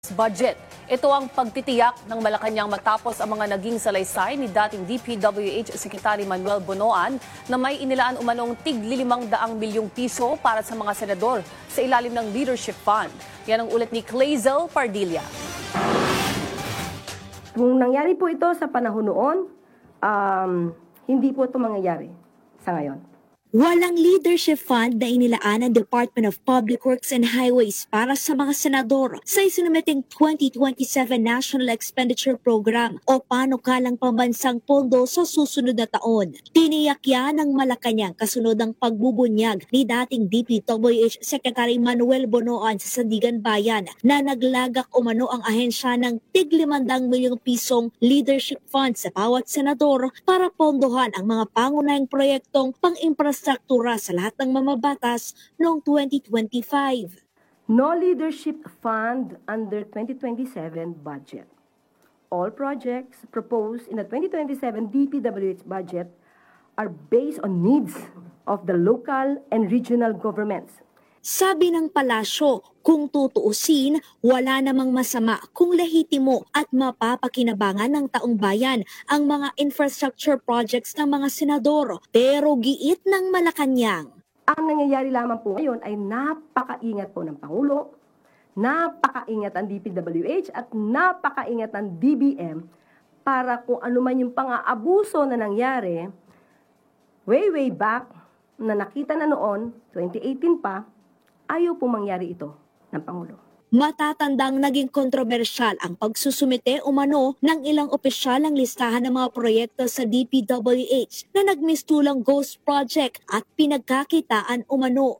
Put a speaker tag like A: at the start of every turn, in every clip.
A: budget. Ito ang pagtitiyak ng Malacanang matapos ang mga naging salaysay ni dating DPWH Secretary Manuel Bonoan na may inilaan umanong tig 500 milyong piso para sa mga senador sa ilalim ng Leadership Fund. Yan ang ulat ni Clazel Pardilla.
B: Kung nangyari po ito sa panahon noon, hindi po ito mangyayari sa ngayon.
C: Walang leadership fund na inilaan ng Department of Public Works and Highways para sa mga senador sa isinumiting 2027 National Expenditure Program o panukalang pambansang pondo sa susunod na taon. Tiniyak yan ng Malacanang kasunod ng pagbubunyag ni dating DPWH Secretary Manuel Bonoan sa Sandigan Bayan na naglagak umano ang ahensya ng tig 500 milyong pisong leadership fund sa bawat senador para pondohan ang mga pangunahing proyektong pang-infrastruktura sa lahat ng mamabatas noong 2025.
B: No leadership fund under 2027 budget. All projects proposed in the 2027 DPWH budget are based on needs of the local and regional governments.
C: Sabi ng palasyo, kung tutuusin, wala namang masama kung lehitimo at mapapakinabangan ng taong bayan ang mga infrastructure projects ng mga senador. Pero giit ng Malacanang,
B: ang nangyayari lamang po ngayon ay napakaingat po ng Pangulo, napakaingat ang DPWH at napakaingat ang DBM para kung ano man yung pang-aabuso na nangyari way back na nakita na noon, 2018 pa, ayaw po mangyari ito ng Pangulo.
C: Matatandang naging kontrobersyal ang pagsusumite umano ng ilang opisyal ng listahan ng mga proyekto sa DPWH na nagmistulang ghost project at pinagkakitaan umano.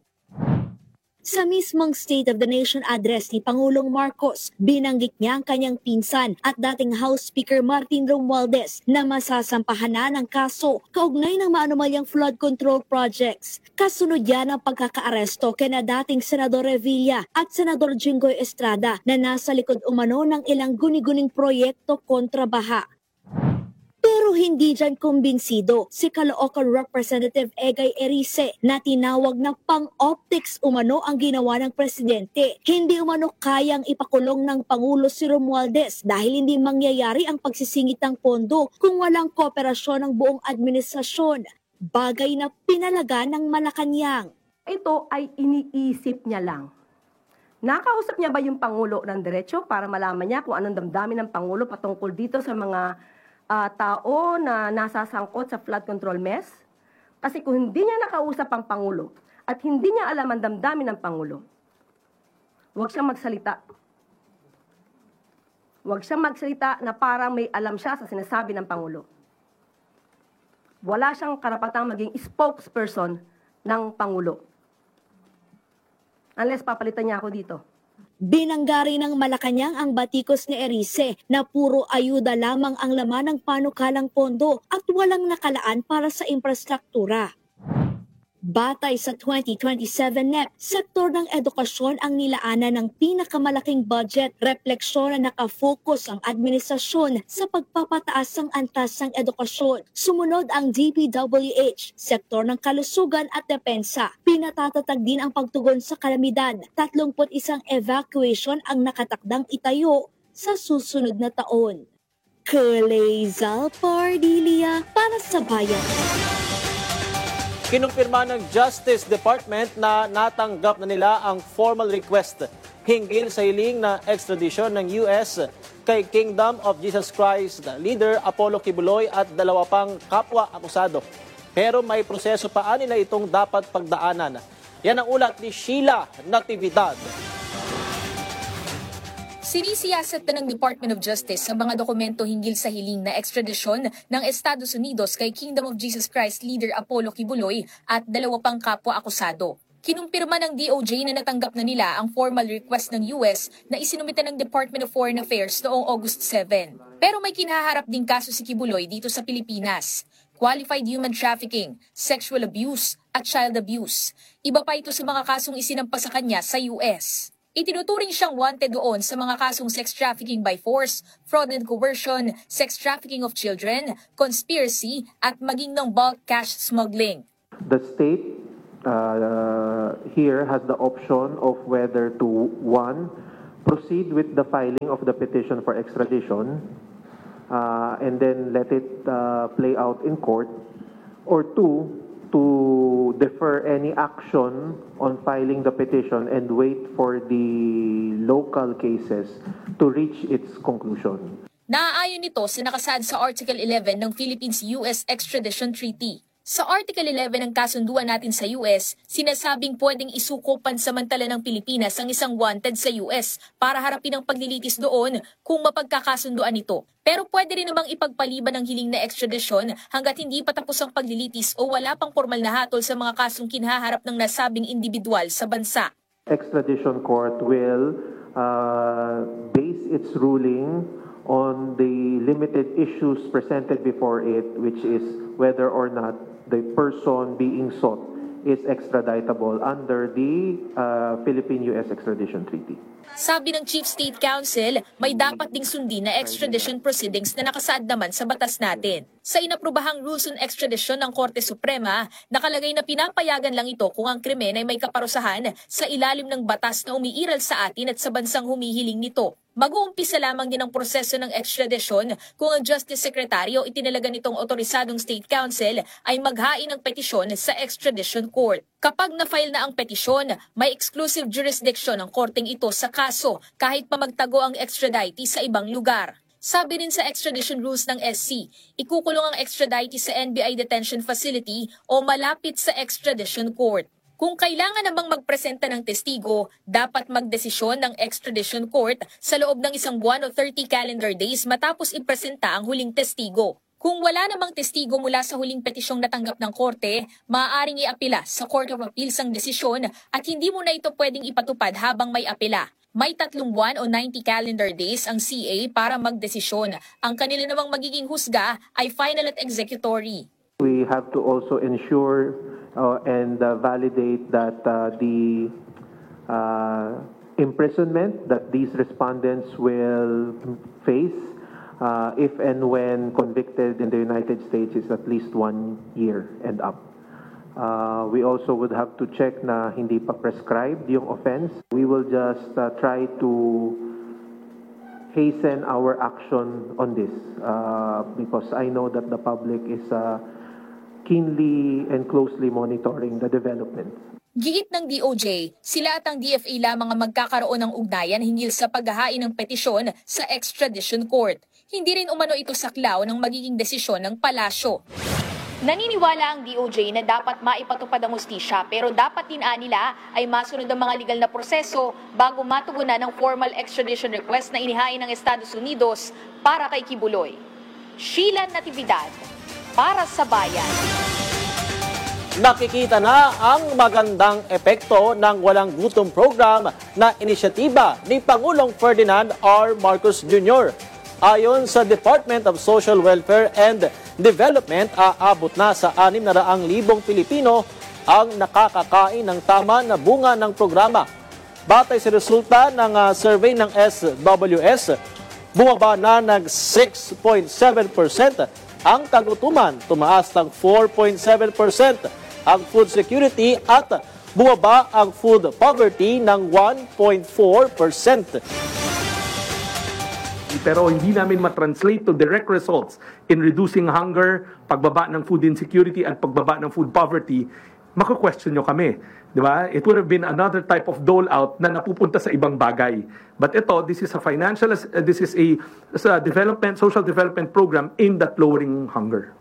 C: Sa mismong State of the Nation address ni Pangulong Marcos, binanggit niya ang kanyang pinsan at dating House Speaker Martin Romualdez na masasampahan na ng kaso kaugnay ng maanumalyang flood control projects. Kasunod yan ang pagkakaaresto kina dating Senador Revilla at Senador Jinggoy Estrada na nasa likod umano ng ilang guni-guning proyekto kontra baha. Pero hindi dyan kumbinsido si Caloocan Representative Egay Erice na tinawag na pang-optics umano ang ginawa ng presidente. Hindi umano kayang ipakulong ng Pangulo si Romualdez dahil hindi mangyayari ang pagsisingit ng pondo kung walang kooperasyon ng buong administrasyon. Bagay na pinalaga ng Malacanang.
B: Ito ay iniisip niya lang. Nakausap niya ba yung Pangulo ng diretso para malaman niya kung anong damdamin ng Pangulo patungkol dito sa mga tao na nasasangkot sa flood control mess? Kasi kung hindi niya nakausap ang Pangulo at hindi niya alam ang damdamin ng Pangulo, huwag siyang magsalita. Huwag siyang magsalita na parang may alam siya sa sinasabi ng Pangulo. Wala siyang karapatang maging spokesperson ng Pangulo. Unless papalitan niya ako dito.
C: Binanggari ng Malacanang ang batikos ni Erice na puro ayuda lamang ang laman ng panukalang pondo at walang nakalaan para sa infrastruktura. Batay sa 2027 NEP, sektor ng edukasyon ang nilaanan ng pinakamalaking budget, refleksyon na nakafocus ang administrasyon sa pagpapataas ng antas ng edukasyon. Sumunod ang DPWH, sektor ng kalusugan at depensa. Pinatatatag din ang pagtugon sa kalamidad. 31 evacuation ang nakatakdang itayo sa susunod na taon. Clazel Pardilla para sa Bayan.
D: Kinumpirma ng Justice Department na natanggap na nila ang formal request hinggil sa hiling na extradition ng US kay Kingdom of Jesus Christ leader Apollo Kibuloy at 2 pang kapwa akusado. Pero may proseso pa nila itong dapat pagdaanan. Yan ang ulat ni Sheila Natividad.
E: Sinisiyasat na ng Department of Justice ang mga dokumento hinggil sa hiling na ekstradisyon ng Estados Unidos kay Kingdom of Jesus Christ leader Apollo Kibuloy at 2 pang kapwa akusado. Kinumpirma ng DOJ na natanggap na nila ang formal request ng US na isinumita ng Department of Foreign Affairs noong August 7. Pero may kinaharap ding kaso si Kibuloy dito sa Pilipinas. Qualified human trafficking, sexual abuse at child abuse. Iba pa ito sa mga kasong isinampa sa kanya sa US. Itinuturing siyang wanted doon sa mga kasong sex trafficking by force, fraud and coercion, sex trafficking of children, conspiracy, at maging ng bulk cash smuggling.
F: The state here has the option of whether to, one, proceed with the filing of the petition for extradition and then let it play out in court, or two, to defer any action on filing the petition and wait for the local cases to reach its conclusion.
E: Naaayon ito sa nakasaad sa Article 11 ng Philippines-US Extradition Treaty. Sa Article 11 ng kasunduan natin sa US, sinasabing pwedeng isuko pansamantala ng Pilipinas ang isang wanted sa US para harapin ang paglilitis doon kung mapagkakasunduan ito. Pero pwede rin namang ipagpaliban ang hiling na extradition hanggat hindi pa tapos ang paglilitis o wala pang formal na hatol sa mga kasong kinaharap ng nasabing individual sa bansa.
F: Extradition court will base its ruling on the limited issues presented before it, which is whether or not the person being sought is extraditable under the Philippine-US Extradition Treaty.
E: Sabi ng Chief State Counsel, may dapat ding sundin na extradition proceedings na nakasaad naman sa batas natin. Sa inaprobahang rules on extradition ng Korte Suprema, nakalagay na pinapayagan lang ito kung ang krimen ay may kaparusahan sa ilalim ng batas na umiiral sa atin at sa bansang humihiling nito. Mag-uumpisa lamang din ang proseso ng extradition kung ang Justice Secretary o itinalaga nitong otorisadong State Counsel ay maghain ng petisyon sa Extradition Court. Kapag na-file na ang petisyon, may exclusive jurisdiction ang korteng ito sa kaso kahit pa magtago ang extraditee sa ibang lugar. Sabi rin sa extradition rules ng SC, ikukulong ang extraditee sa NBI detention facility o malapit sa extradition court. Kung kailangan namang magpresenta ng testigo, dapat magdesisyon ng extradition court sa loob ng 1 buwan o 30 calendar days matapos ipresenta ang huling testigo. Kung wala namang testigo mula sa huling petisyong natanggap ng korte, maaaring iapila sa Court of Appeals ang desisyon at hindi mo na ito pwedeng ipatupad habang may apela. May 3 buwan o 90 calendar days ang CA para magdesisyon. Ang kanila namang magiging husga ay final at executory.
F: We have to also ensure and validate that the imprisonment that these respondents will face if and when convicted in the United States is at least 1 year and up. We also would have to check na hindi pa prescribed yung offense. We will just try to hasten our action on this because I know that the public is keenly and closely monitoring the developments.
E: Giit ng DOJ, sila at ang DFA lamang ang magkakaroon ng ugnayan hinggil sa paghahain ng petisyon sa extradition court. Hindi rin umano ito saklaw ng magiging desisyon ng palasyo. Naniniwala ang DOJ na dapat maipatupad ang hustisya pero dapat din nila ay masunod ang mga legal na proseso bago matugunan ng formal extradition request na inihain ng Estados Unidos para kay Kibuloy. Sheila Natividad, para sa Bayan.
D: Nakikita na ang magandang epekto ng walang gutom program na inisyatiba ni Pangulong Ferdinand R. Marcos Jr. Ayon sa Department of Social Welfare and Development, aabot na sa 600,000 Pilipino ang nakakakain ng tama na bunga ng programa. Batay sa resulta ng survey ng SWS, bumaba na ng 6.7% ang kagutuman, tumaas ng 4.7% ang food security at bumaba ang food poverty ng 1.4%.
G: Pero hindi namin matranslate to direct results in reducing hunger, pagbaba ng food insecurity at pagbaba ng food poverty, mako-question nyo kami. Diba? It would have been another type of dole-out na napupunta sa ibang bagay. But ito, this is a social development program aimed at lowering hunger.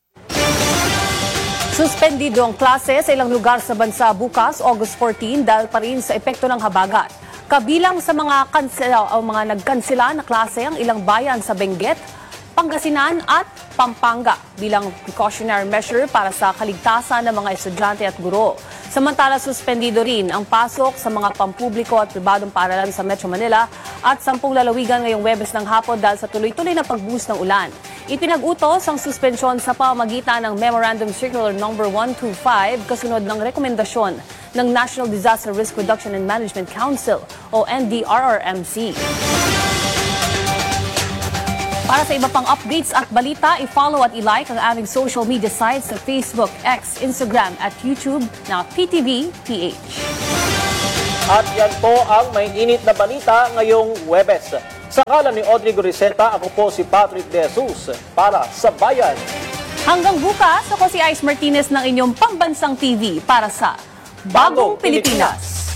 A: Suspendido ang klase sa ilang lugar sa bansa bukas, August 14, dahil pa rin sa epekto ng habagat. Kabilang sa mga nagkansela na klase ang ilang bayan sa Benguet, Pangasinan at Pampanga bilang precautionary measure para sa kaligtasan ng mga estudyante at guro. Samantala, suspendido rin ang pasok sa mga pampubliko at pribadong paaralan sa Metro Manila at 10 lalawigan ngayong Huwebes ng hapon dahil sa tuloy-tuloy na pagbuhos ng ulan. Ipinag-utos ang suspensyon sa pamamagitan ng Memorandum Circular No. 125 kasunod ng rekomendasyon ng National Disaster Risk Reduction and Management Council o NDRRMC. Para sa iba pang updates at balita, i-follow at i-like ang aming social media sites sa Facebook, X, Instagram at YouTube na PTV PH.
D: At yan po ang may init na balita ngayong Huwebes. Sa ngalan ni Audrey Goriseta, ako po si Patrick De Jesus para sa Bayan.
A: Hanggang bukas, ako si Ice Martinez ng inyong Pambansang TV para sa Bagong Pilipinas.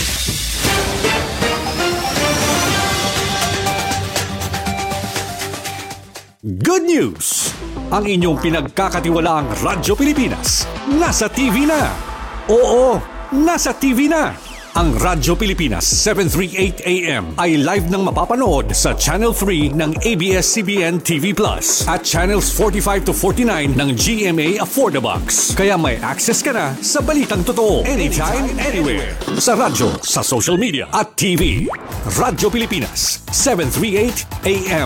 H: Good news! Ang inyong pinagkakatiwalaang Radyo Pilipinas nasa TV na. Oo, nasa TV na. Ang Radyo Pilipinas 738 AM ay live nang mapapanood sa Channel 3 ng ABS-CBN TV Plus at Channels 45 to 49 ng GMA Affordabox. Kaya may access ka na sa balitang totoo anytime, anywhere. Sa radyo, sa social media at TV. Radyo Pilipinas 738 AM.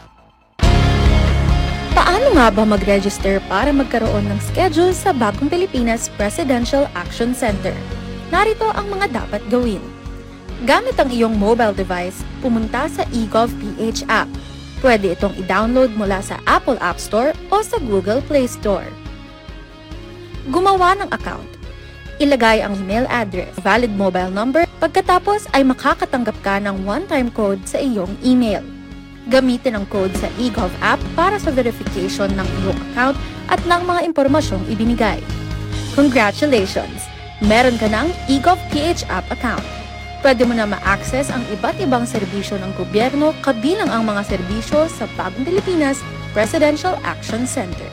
I: Paano nga ba mag-register para magkaroon ng schedule sa Bagong Pilipinas Presidential Action Center? Narito ang mga dapat gawin. Gamit ang iyong mobile device, pumunta sa eGov.ph app. Pwede itong i-download mula sa Apple App Store o sa Google Play Store. Gumawa ng account. Ilagay ang email address, valid mobile number, pagkatapos ay makakatanggap ka ng one-time code sa iyong email. Gamitin ang code sa eGov app para sa verification ng iyong account at ng mga impormasyong ibinigay. Congratulations! Meron ka ng eGov.ph app account. Pwede mo na ma-access ang iba't ibang serbisyo ng gobyerno kabilang ang mga serbisyo sa Bagong Pilipinas Presidential Action Center.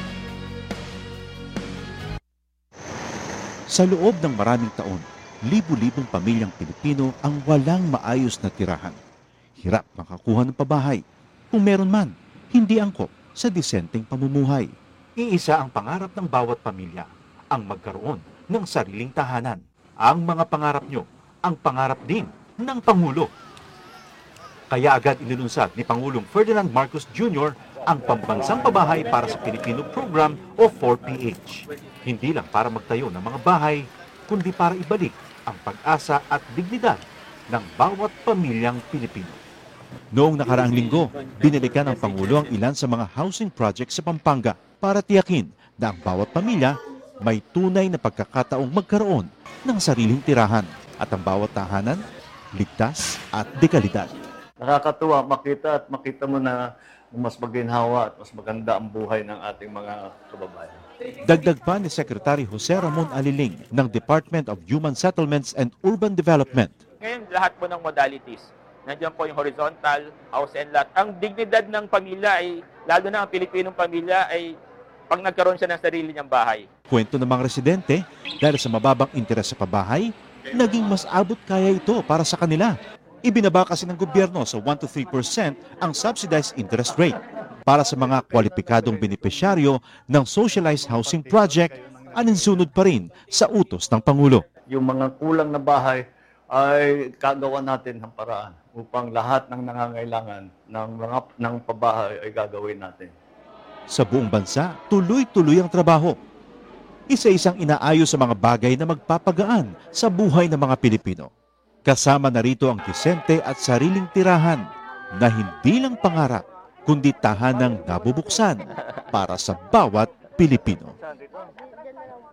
J: Sa loob ng maraming taon, libu-libong pamilyang Pilipino ang walang maayos na tirahan. Hirap makakuha ng pabahay. Kung meron man, hindi angkop sa disenteng pamumuhay. Iisa ang pangarap ng bawat pamilya, ang magkaroon ng sariling tahanan. Ang mga pangarap nyo, ang pangarap din ng Pangulo. Kaya agad inilunsad ni Pangulong Ferdinand Marcos Jr. ang Pambansang Pabahay para sa Pilipino Program o 4PH. Hindi lang para magtayo ng mga bahay, kundi para ibalik ang pag-asa at dignidad ng bawat pamilyang Pilipino. Noong nakaraang linggo, binalikan ng Pangulo ang ilan sa mga housing projects sa Pampanga para tiyakin na ang bawat pamilya may tunay na pagkakataong magkaroon ng sariling tirahan at ang bawat tahanan ligtas at dekalidad.
K: Nakakatuwa makita mo na mas maginhawa at mas maganda ang buhay ng ating mga kababayan.
J: Dagdag pa ni Secretary Jose Ramon Aliling ng Department of Human Settlements and Urban Development.
L: Ngayon, lahat po ng modalities. Nandiyan po yung horizontal, house and lot. Ang dignidad ng pamilya ay, lalo na ang Pilipinong pamilya, ay pag nagkaroon siya ng sarili niyang bahay.
J: Kwento ng mga residente, dahil sa mababang interes sa pabahay, naging mas abot kaya ito para sa kanila. Ibinaba kasi ng gobyerno sa 1 to 3% ang subsidized interest rate para sa mga kwalipikadong benepisyaryo ng socialized housing project, aninsunod pa rin sa utos ng Pangulo.
K: Yung mga kulang na bahay ay kagawa natin ng paraan upang lahat ng nangangailangan ng pabahay ay gagawin natin.
J: Sa buong bansa, tuloy-tuloy ang trabaho. Isa-isang inaayos sa mga bagay na magpapagaan sa buhay ng mga Pilipino. Kasama na rito ang disente at sariling tirahan na hindi lang pangarap, kundi tahanang nabubuksan para sa bawat Pilipino.